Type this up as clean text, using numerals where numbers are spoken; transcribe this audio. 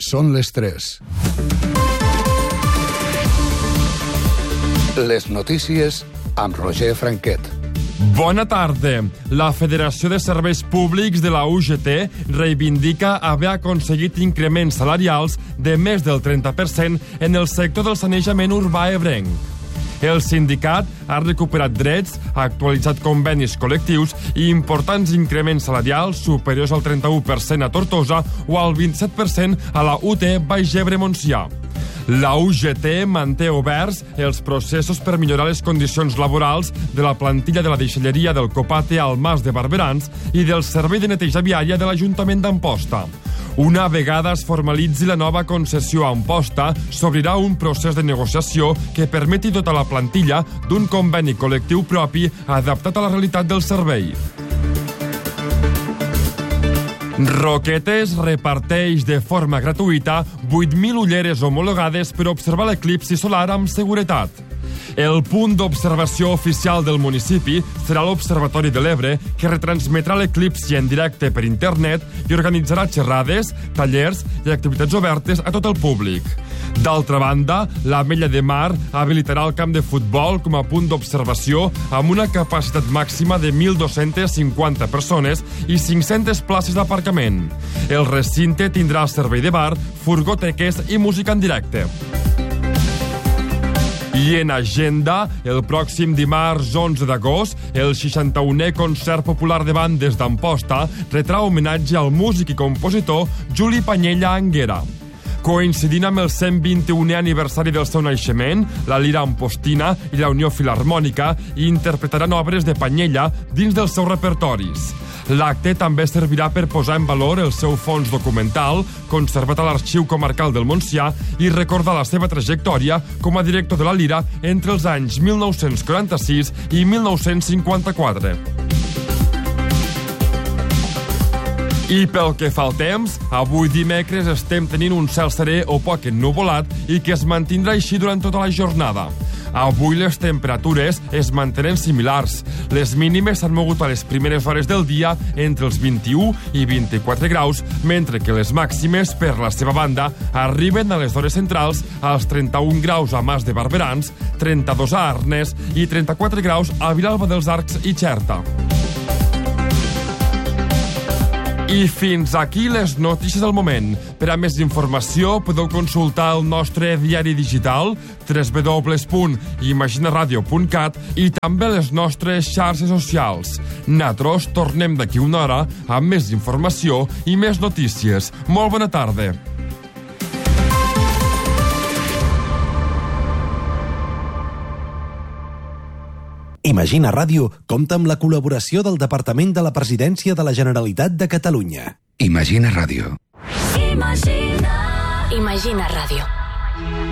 Són les 3. Les notícies amb Roger Franquet. Bona tarda. La Federació de Serveis Públics de la UGT reivindica haver aconseguit increments salarials de més del 30% en el sector del sanejament urbà ebrenc. El sindicat ha recuperat drets, ha actualitzat convenis col·lectius i importants increments salarials superiors al 31% a Tortosa o al 27% a la UT Baix Ebre-Montsià. La UGT manté oberts els processos per millorar les condicions laborals de la plantilla de la deixalleria del Copate al Mas de Barberans i del Servei de Neteja Viària de l'Ajuntament d'Amposta. Una vegada es formalitzi la nova concessió a Amposta, s'obrirà un procés de negociació que permeti dotar la plantilla d'un conveni col·lectiu propi adaptat a la realitat del servei. Roquetes reparteix de forma gratuïta 8.000 ulleres homologades per observar l'eclipsi solar amb seguretat. El punt d'observació oficial del municipi serà l'Observatori de l'Ebre, que retransmetrà l'eclipsi en directe per internet i organitzarà xerrades, tallers i activitats obertes a tot el públic. D'altra banda, l'Ametlla de Mar habilitarà el camp de futbol com a punt d'observació amb una capacitat màxima de 1.250 persones i 500 places d'aparcament. El recinte tindrà servei de bar, furgoteques i música en directe. I en agenda, el pròxim dimarts 11 d'agost, el 61è Concert Popular de Bandes d'Amposta retrà homenatge al músic i compositor Juli Panyella Anguera. Coincidint amb el 121è aniversari del seu naixement, la Lira Ampostina i la Unió Filharmònica interpretaran obres de Panyella dins dels seus repertoris. L'acte també servirà per posar en valor el seu fons documental, conservat a l'Arxiu Comarcal del Montsià, i recordar la seva trajectòria com a director de la Lira entre els anys 1946 i 1954. I pel que fa al temps, avui dimecres estem tenint un cel serè o poc ennuvolat i que es mantindrà així durant tota la jornada. Avui les temperatures es mantenen similars. Les mínimes s'han mogut a les primeres hores del dia entre els 21 i 24 graus, mentre que les màximes, per la seva banda, arriben a les hores centrals als 31 graus a Mas de Barberans, 32 a Arnes i 34 graus a Vilalba dels Arcs i Xerta. I fins aquí les notícies del moment. Per a més informació podeu consultar el nostre diari digital www.imaginaradio.cat i també les nostres xarxes socials. Nosaltres tornem d'aquí una hora amb més informació i més notícies. Molt bona tarda. Imagina Ràdio compta amb la col·laboració del Departament de la Presidència de la Generalitat de Catalunya. Imagina Ràdio. Imagina Ràdio.